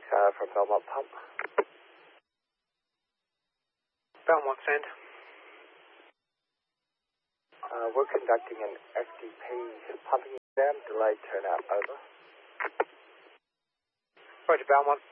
from Belmont Pump. Belmont, send. We're conducting an FDP pumping exam, delayed turnout, over. Roger, Belmont.